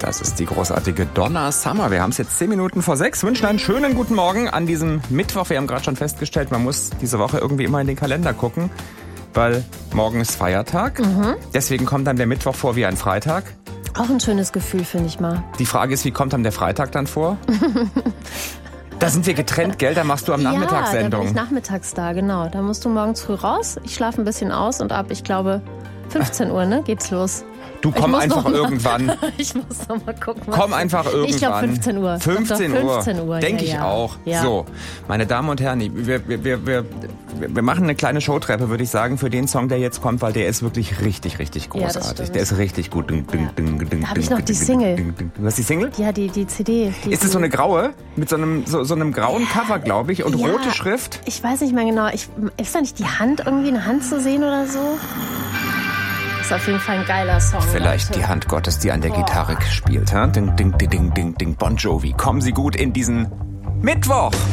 Das ist die großartige Donna Summer. Wir haben es jetzt 10 Minuten vor 6. Wünschen einen schönen guten Morgen an diesem Mittwoch. Wir haben gerade schon festgestellt, man muss diese Woche irgendwie immer in den Kalender gucken, weil morgen ist Feiertag. Deswegen kommt dann der Mittwoch vor wie ein Freitag. Auch ein schönes Gefühl, finde ich mal. Die Frage ist, wie kommt dann der Freitag dann vor? Da sind wir getrennt, gell? Da machst du am Nachmittag Sendung. Ja, da bin ich nachmittags da, genau. Da musst du morgens früh raus. Ich schlafe ein bisschen aus und ab, ich glaube, 15 Uhr, ne, geht's los. Du komm einfach irgendwann. Ich muss noch mal gucken. Komm einfach irgendwann. Ich glaube 15 Uhr. 15 Uhr. Denke ich auch. Ja. So, meine Damen und Herren, wir machen eine kleine Showtreppe, würde ich sagen, für den Song, der jetzt kommt, weil der ist wirklich richtig, richtig großartig. Der ist richtig gut. Da habe ich noch die Single. Du hast die Single? Ja, die CD. Ist es so eine graue? Mit so einem grauen Cover, glaube ich, und rote Schrift? Ich weiß nicht mehr genau. Ist da nicht die Hand, irgendwie eine Hand zu sehen oder so? Ist auf jeden Fall ein geiler Song. Vielleicht Leute. Die Hand Gottes, die an der Gitarre spielt. Ha? Ding, ding, ding, ding, ding, ding. Bon Jovi. Kommen Sie gut in diesen Mittwoch.